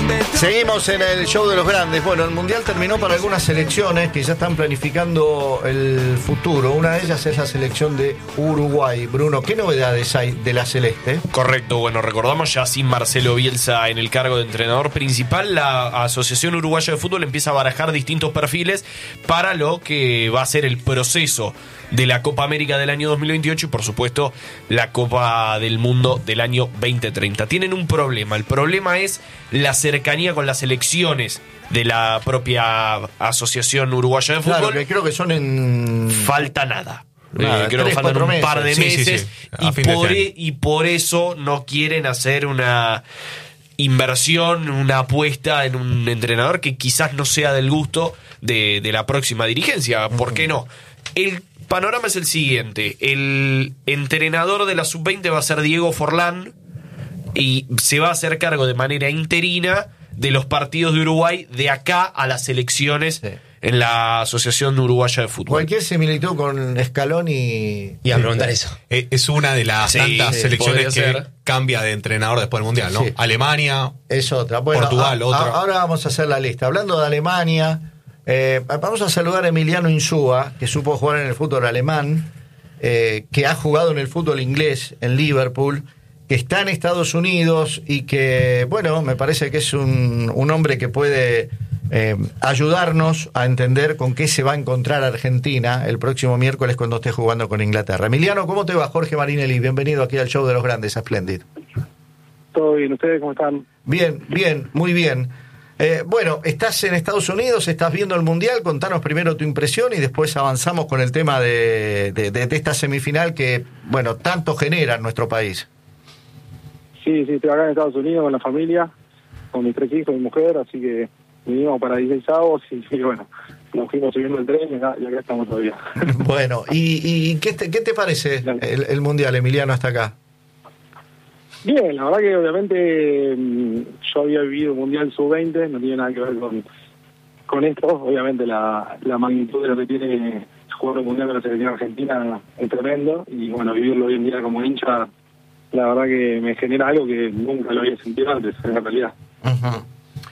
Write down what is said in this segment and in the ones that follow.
Seguimos en el show de los grandes. Bueno, el Mundial terminó para algunas selecciones que ya están planificando el futuro. Una de ellas es la selección de Uruguay. Bruno, ¿qué novedades hay de la Celeste? Correcto, bueno, recordamos ya sin Marcelo Bielsa en el cargo de entrenador principal, la Asociación Uruguaya de Fútbol empieza a barajar distintos perfiles para lo que va a ser el proceso de la Copa América del año 2028 y por supuesto la Copa del Mundo del año 2030. Tienen un problema, el problema es la cercanía con las elecciones de la propia Asociación Uruguaya de Fútbol. Claro, que creo que son en... Falta nada. Creo 3, que faltan un par de meses Sí. y por eso no quieren hacer una inversión, una apuesta en un entrenador que quizás no sea del gusto de la próxima dirigencia. ¿Por qué no? El panorama es el siguiente: el entrenador de la sub-20 va a ser Diego Forlán y se va a hacer cargo de manera interina de los partidos de Uruguay de acá a las elecciones en la Asociación Uruguaya de Fútbol. Cualquier similitud con Scaloni... Y a preguntar eso. Es una de las tantas selecciones que ser. cambia de entrenador después del Mundial, ¿no? Sí. Alemania, Es otra. Bueno, Portugal, otra. Ahora vamos a hacer la lista. Hablando de Alemania, vamos a saludar a Emiliano Insúa, que supo jugar en el fútbol alemán, que ha jugado en el fútbol inglés, en Liverpool, que está en Estados Unidos y que, bueno, me parece que es un hombre que puede ayudarnos a entender con qué se va a encontrar Argentina el próximo miércoles cuando esté jugando con Inglaterra. Emiliano, ¿cómo te va? Jorge Marinelli, bienvenido aquí al show de los grandes, a Splendid. Todo bien, ¿ustedes cómo están? Bien, muy bien. Bueno, estás en Estados Unidos, estás viendo el Mundial, contanos primero tu impresión y después avanzamos con el tema de esta semifinal que, bueno, tanto genera en nuestro país. Sí, estoy acá en Estados Unidos con la familia, con mis 3 hijos y mi mujer, así que vinimos para 16 avos y bueno, nos fuimos subiendo el tren y acá estamos todavía. Bueno, ¿y qué te parece el Mundial, Emiliano, hasta acá? Bien, la verdad que obviamente yo había vivido un Mundial Sub-20, no tiene nada que ver con esto, obviamente la magnitud de lo que tiene jugar un Mundial con la selección argentina es tremendo y bueno, vivirlo hoy en día como hincha, la verdad que me genera algo que nunca lo había sentido antes, en la realidad. Uh-huh.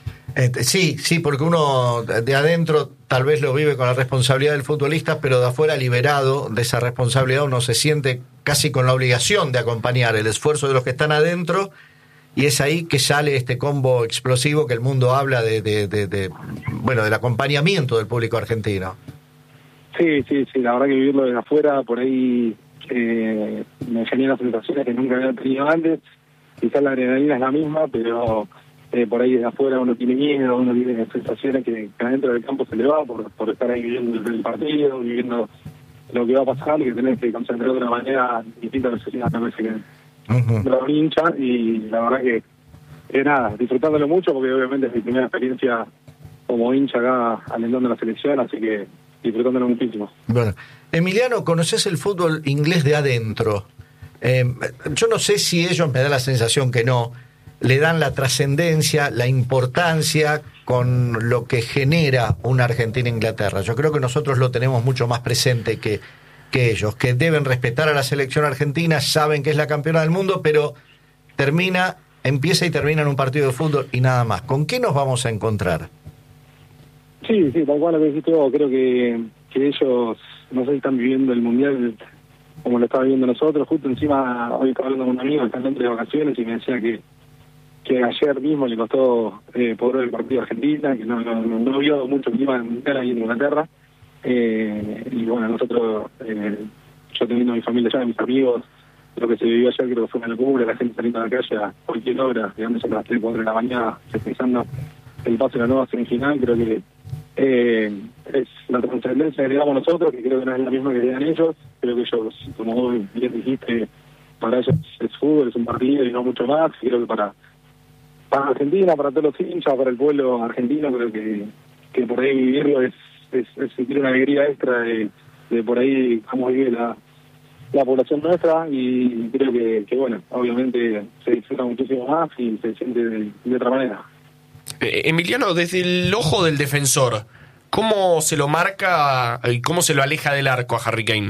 Sí, porque uno de adentro tal vez lo vive con la responsabilidad del futbolista, pero de afuera, liberado de esa responsabilidad, uno se siente casi con la obligación de acompañar el esfuerzo de los que están adentro, y es ahí que sale este combo explosivo que el mundo habla bueno, del acompañamiento del público argentino. Sí, la verdad que vivirlo desde afuera, por ahí me genera sensaciones que nunca había tenido antes. Quizás la adrenalina es la misma, pero por ahí desde afuera uno tiene miedo, uno tiene sensaciones que adentro del campo se le va por estar ahí viviendo el partido, viviendo lo que va a pasar y que tenés que concentrar de una manera distinta a la sociedad, me parece que lo hincha y la verdad que nada, disfrutándolo mucho porque obviamente es mi primera experiencia como hincha acá alentando la selección, así que disfrutándolo muchísimo. Bueno, Emiliano, ¿conocés el fútbol inglés de adentro? Yo no sé si ellos, me da la sensación que no, le dan la trascendencia, la importancia con lo que genera una Argentina-Inglaterra. Yo creo que nosotros lo tenemos mucho más presente que ellos, que deben respetar a la selección argentina, saben que es la campeona del mundo, pero empieza y termina en un partido de fútbol y nada más. ¿Con qué nos vamos a encontrar? Sí, tal cual lo que dijiste vos, creo que ellos, no sé si están viviendo el Mundial como lo está viviendo nosotros. Justo encima, hoy estaba hablando con un amigo que está dentro de vacaciones y me decía que ayer mismo le costó poder ver el partido de Argentina, que no vio mucho clima del Mundial ahí en Inglaterra. Y bueno, nosotros, yo teniendo a mi familia allá, mis amigos, lo que se vivió ayer creo que fue una locura, la gente saliendo a la calle a cualquier hora, llegándose a las 3, 4 de la mañana, festejando el pase de la nueva semifinal. Creo que es la trascendencia que le damos nosotros, que creo que no es la misma que le dan ellos. Creo que ellos, como vos bien dijiste, para ellos es fútbol, es un partido y no mucho más. Y creo que para Argentina, para todos los hinchas, para el pueblo argentino, creo que por ahí vivirlo es sentir una alegría extra de por ahí cómo vive la población nuestra, y creo que bueno, obviamente se disfruta muchísimo más y se siente de otra manera. Emiliano, desde el ojo del defensor, ¿cómo se lo marca y cómo se lo aleja del arco a Harry Kane?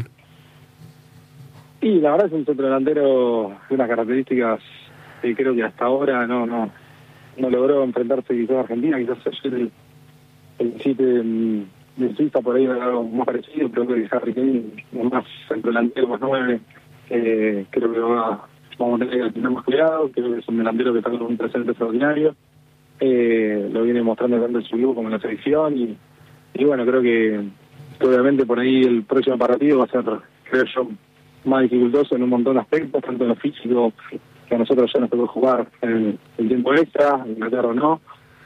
Y la verdad es un centrodelantero de unas características que creo que hasta ahora no no logró enfrentarse quizás a Argentina, quizás ayer el 7 de Suiza por ahí era algo más parecido. Creo que Harry Kane es más centro delantero, más 9, creo que vamos a tener que tener más cuidado. Creo que es un delantero que está con un presente extraordinario, lo viene mostrando tanto en su club como en la selección, y bueno, creo que obviamente por ahí el próximo partido va a ser, creo yo, más dificultoso en un montón de aspectos, tanto en lo físico, que a nosotros ya nos tocó jugar el tiempo extra, en Inglaterra no.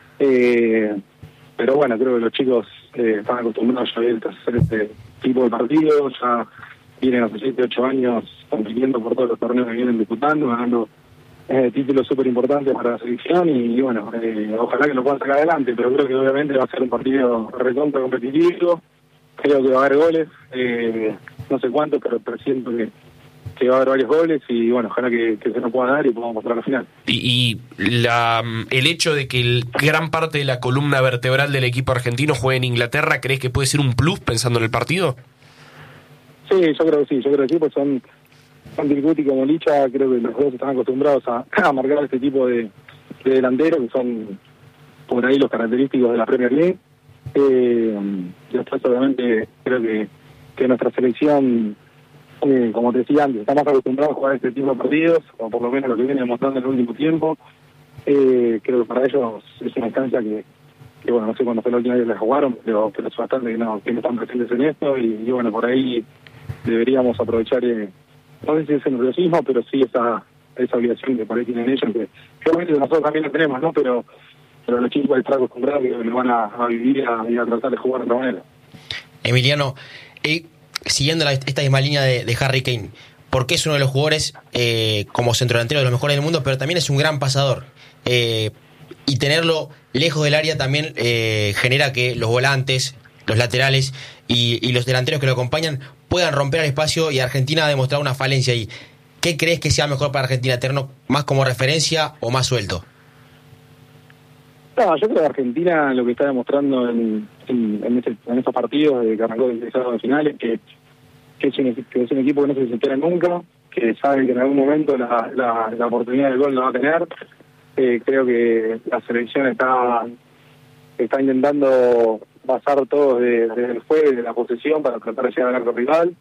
Pero bueno, creo que los chicos están acostumbrados ya a hacer este tipo de partidos, ya vienen hace 7, 8 años compitiendo por todos los torneos que vienen disputando, ganando títulos súper importantes para la selección, y bueno, ojalá que lo puedan sacar adelante, pero creo que obviamente va a ser un partido recontra competitivo. Creo que va a haber goles, no sé cuántos, pero presiento que va a haber varios goles, y bueno, ojalá que se nos pueda dar y podamos mostrar la final. Y el hecho de que gran parte de la columna vertebral del equipo argentino juegue en Inglaterra, ¿crees que puede ser un plus pensando en el partido? Sí, yo creo que sí, pues son Virguti como Licha, creo que los dos están acostumbrados a marcar este tipo de delanteros, que son por ahí los característicos de la Premier League. Después obviamente creo que nuestra selección, como te decía antes, está más acostumbrada a jugar este tipo de partidos, o por lo menos lo que viene demostrando en el último tiempo. Creo que para ellos es una instancia que bueno, no sé cuándo fue la última vez que la jugaron, pero es bastante que no están presentes en esto, y bueno, por ahí deberíamos aprovechar, no sé si es el nerviosismo, pero sí esa obligación que por ahí tienen ellos, que obviamente nosotros también la tenemos, ¿no? Pero los chicos están acostumbrados, que lo van a vivir y a tratar de jugar de otra manera. Emiliano, siguiendo esta misma línea de Harry Kane, porque es uno de los jugadores como centrodelantero de los mejores del mundo, pero también es un gran pasador, y tenerlo lejos del área también genera que los volantes, los laterales y los delanteros que lo acompañan puedan romper el espacio, y Argentina ha demostrado una falencia ahí. ¿Qué crees que sea mejor para Argentina, tenerlo más como referencia o más suelto? No, yo creo que Argentina lo que está demostrando en estos partidos que arrancó el sábado de finales, que es un equipo que no se desespera nunca, que sabe que en algún momento la oportunidad del gol lo va a tener. Creo que la selección está intentando pasar todo desde el juego y de la posesión para tratar de llegar al arco rival.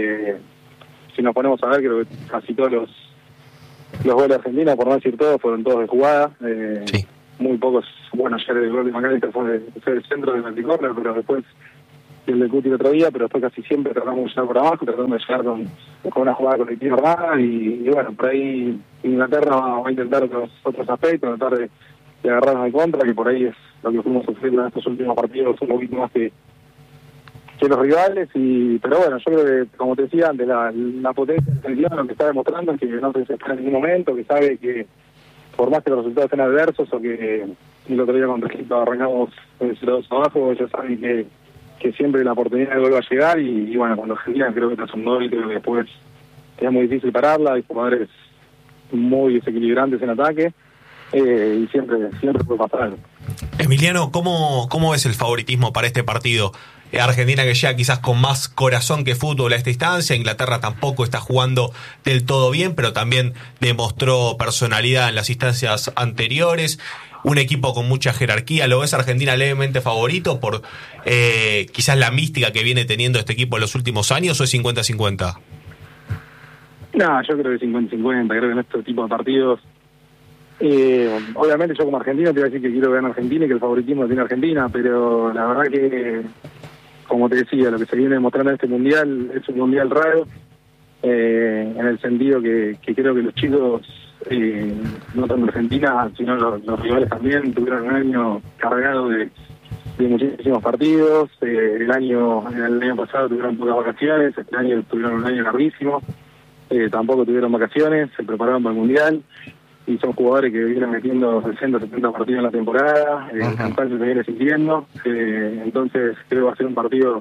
Si nos ponemos a ver, creo que casi todos los goles de Argentina, por no decir todos, fueron todos de jugada. Sí. Muy pocos, bueno, ayer el gol de McAllister fue del centro del anticorner, pero después el de Cuti el otro día, pero después casi siempre tratamos de llegar por abajo, tratando de llegar con una jugada colectiva armada, y bueno, por ahí Inglaterra va a intentar otros aspectos, tratar de agarrarnos de contra, que por ahí es lo que fuimos sufriendo en estos últimos partidos, un poquito más que los rivales, pero bueno, yo creo que, como te decía antes, la potencia de selección lo que está demostrando es que no se desespera en ningún momento, que sabe que por más que los resultados estén adversos, o que el otro día contra Egipto arrancamos 0-2 abajo, ellos saben que siempre la oportunidad de gol va a llegar, y bueno, cuando Argentina creo que tras un gol, creo que después es muy difícil pararla, hay jugadores muy desequilibrantes en ataque, y siempre puede pasar algo. Emiliano, ¿cómo ves el favoritismo para este partido? Argentina, que llega quizás con más corazón que fútbol a esta instancia. Inglaterra tampoco está jugando del todo bien, pero también demostró personalidad en las instancias anteriores. Un equipo con mucha jerarquía. ¿Lo ves Argentina levemente favorito por quizás la mística que viene teniendo este equipo en los últimos años, o es 50-50? No, yo creo que 50-50. Creo que en este tipo de partidos, obviamente yo como argentino te voy a decir que quiero ganar Argentina y que el favoritismo lo tiene Argentina, pero la verdad que, como te decía, lo que se viene demostrando en este mundial es un mundial raro, en el sentido que creo que los chicos, no tanto Argentina, sino los rivales también, tuvieron un año cargado de muchísimos partidos. El año pasado tuvieron pocas vacaciones, este año tuvieron un año larguísimo, tampoco tuvieron vacaciones, se prepararon para el mundial, y son jugadores que vienen metiendo 60, 70 partidos en la temporada, el cansancio se viene sintiendo, entonces creo que va a ser un partido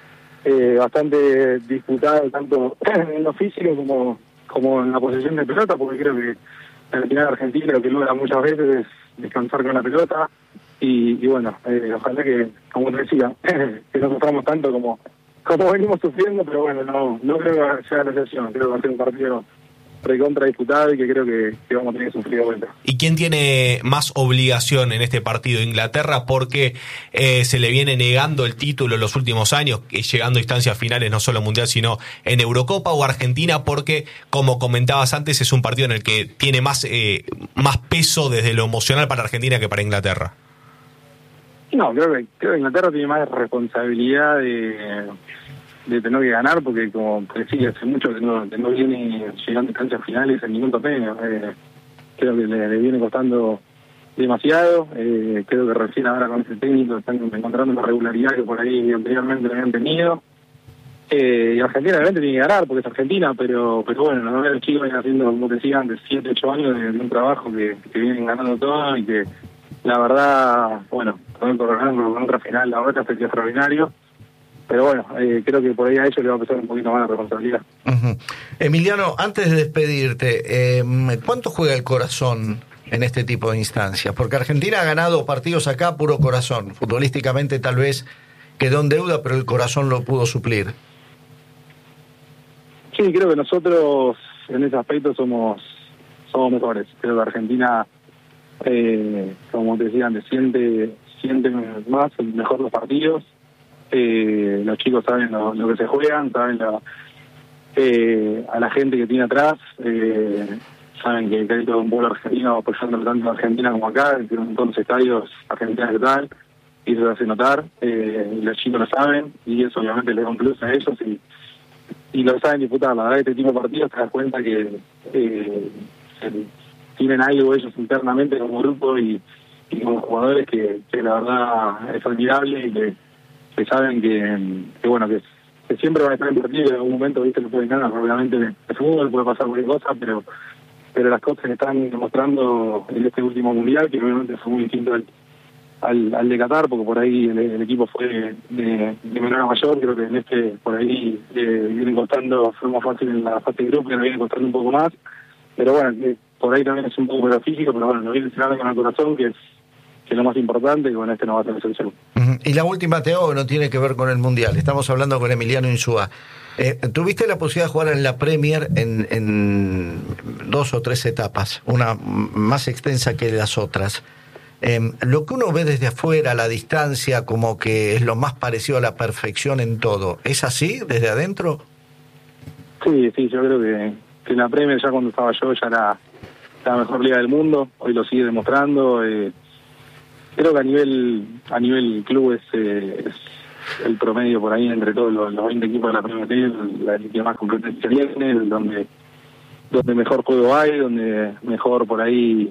bastante disputado, tanto en lo físico como en la posesión de pelota, porque creo que al final Argentina lo que logra muchas veces es descansar con la pelota, y bueno, ojalá que, como te decía, que no suframos tanto como venimos sufriendo, pero bueno, no creo que sea la excepción. Creo que va a ser un partido recontra disputado y que creo que vamos a tener que sufrir de vuelta. ¿Y quién tiene más obligación en este partido? ¿Inglaterra porque se le viene negando el título en los últimos años, llegando a instancias finales no solo mundial sino en Eurocopa, o Argentina porque, como comentabas antes, es un partido en el que tiene más peso desde lo emocional para Argentina que para Inglaterra? No, creo que Inglaterra tiene más responsabilidad de tener que ganar, porque como te decía, hace mucho que no viene llegando a instancias finales en ningún torneo. Creo que le viene costando demasiado. Creo que recién ahora con ese técnico están encontrando la regularidad que por ahí anteriormente no habían tenido. Y Argentina obviamente tiene que ganar porque es Argentina, pero bueno, los chicos vienen haciendo, como te decía antes, 7, 8 años de un trabajo que vienen ganando todo, y que la verdad, bueno, con otra final, la otra fue extraordinario. Pero bueno, creo que por ahí a ellos le va a pesar un poquito más la responsabilidad. Uh-huh. Emiliano, antes de despedirte, ¿cuánto juega el corazón en este tipo de instancias? Porque Argentina ha ganado partidos acá puro corazón. Futbolísticamente tal vez quedó en deuda, pero el corazón lo pudo suplir. Sí, creo que nosotros en ese aspecto somos mejores. Creo que Argentina, como te decía antes, siente más, mejor los partidos. Los chicos saben lo que se juegan, saben a la gente que tiene atrás, saben que hay todo un pueblo argentino apoyando tanto a Argentina como acá, en todos los estadios Argentina que tal, y eso se hace notar, y los chicos lo saben, y eso obviamente le da un plus a ellos, y lo saben disputar. La verdad que este tipo de partidos te das cuenta que tienen algo ellos internamente como grupo y como jugadores que la verdad es admirable, y que saben que bueno, que siempre van a estar en partido, y en algún momento viste que pueden ganar. Obviamente el fútbol puede pasar cualquier cosa, pero las cosas que están demostrando en este último mundial, que obviamente fue muy distinto al de Qatar, porque por ahí el equipo fue de menor a mayor. Creo que en este por ahí vienen costando, fue más fácil en la fase de grupo, que nos viene costando un poco más, pero bueno, por ahí también es un poco menos físico, pero bueno, nos viene cerrando con el corazón, que es lo más importante, y bueno, este no va a tener solución. Y la última, Teo, no tiene que ver con el Mundial. Estamos hablando con Emiliano Insúa. Tuviste la posibilidad de jugar en la Premier en 2 o 3 etapas, una más extensa que las otras. Lo que uno ve desde afuera, a la distancia, como que es lo más parecido a la perfección en todo, ¿es así desde adentro? Sí, yo creo que en la Premier, ya cuando estaba yo, ya era la mejor liga del mundo. Hoy lo sigue demostrando. Creo que a nivel club es el promedio por ahí entre todos los 20 equipos de la Premier League, la que más competencia tiene, donde mejor juego hay, donde mejor por ahí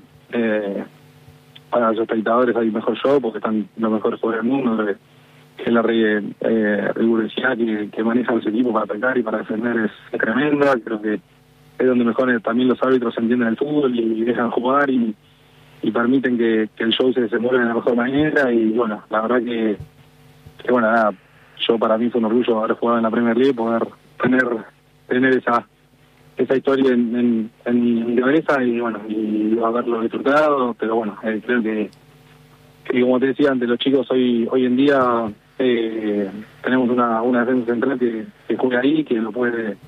para los espectadores hay mejor show, porque están los mejores jugadores del mundo, que la rigurosidad que manejan los equipos para atacar y para defender es tremenda. Creo que es donde mejor también los árbitros entienden el fútbol y dejan jugar y permiten que el show se desenvuelva de la mejor manera. Y bueno, la verdad que bueno, nada, yo para mí fue un orgullo haber jugado en la Premier League, poder tener esa historia en mi cabeza, y bueno, y haberlo disfrutado. Pero bueno, creo que como te decía antes, los chicos hoy en día tenemos una defensa central que juega ahí, que lo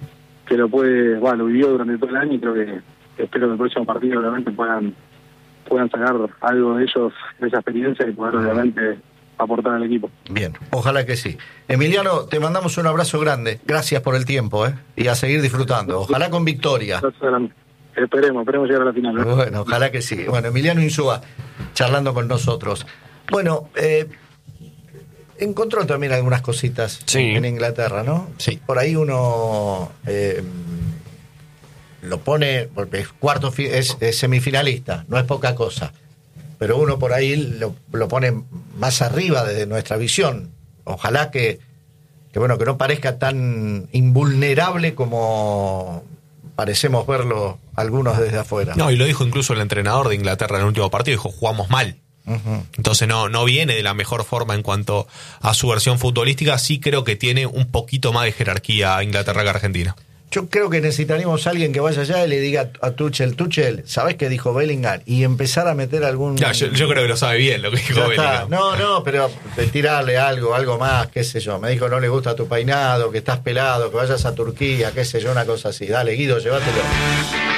vivió durante todo el año, y creo que espero que el próximo partido obviamente puedan sacar algo de ellos, de esa experiencia, y poder obviamente aportar al equipo. Bien, ojalá que sí. Emiliano, te mandamos un abrazo grande. Gracias por el tiempo, y a seguir disfrutando. Ojalá con victoria. Esperemos llegar a la final. Bueno, ojalá que sí. Bueno, Emiliano Insúa, charlando con nosotros. Bueno, encontró también algunas cositas en Inglaterra, ¿no? Sí. Por ahí uno lo pone, porque es semifinalista, no es poca cosa, pero uno por ahí lo pone más arriba desde nuestra visión. Ojalá que no parezca tan invulnerable como parecemos verlo algunos desde afuera. No, y lo dijo incluso el entrenador de Inglaterra en el último partido, dijo: jugamos mal. Uh-huh. Entonces no viene de la mejor forma en cuanto a su versión futbolística. Sí creo que tiene un poquito más de jerarquía a Inglaterra que Argentina. Yo creo que necesitaríamos a alguien que vaya allá y le diga a Tuchel, ¿sabés qué dijo Bellingham? Y empezar a meter algún... Ya, yo creo que lo sabe bien lo que dijo Bellingham. No, pero tirarle algo más, qué sé yo. Me dijo: no le gusta tu peinado, que estás pelado, que vayas a Turquía, qué sé yo, una cosa así. Dale, Guido, llévatelo.